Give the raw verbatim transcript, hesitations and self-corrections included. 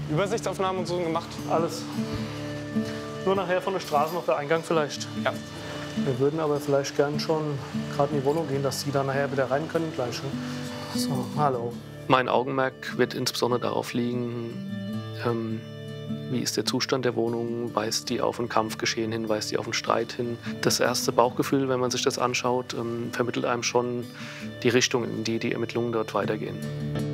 Übersichtsaufnahmen und so gemacht? Alles. Nur nachher von der Straße noch der Eingang vielleicht. Ja. Wir würden aber vielleicht gern schon gerade in die Wohnung gehen, dass Sie da nachher wieder rein können gleich. Ne? So, hallo. Mein Augenmerk wird insbesondere darauf liegen, ähm, wie ist der Zustand der Wohnung, weist die auf ein Kampfgeschehen hin, weist die auf einen Streit hin. Das erste Bauchgefühl, wenn man sich das anschaut, ähm, vermittelt einem schon die Richtung, in die die Ermittlungen dort weitergehen.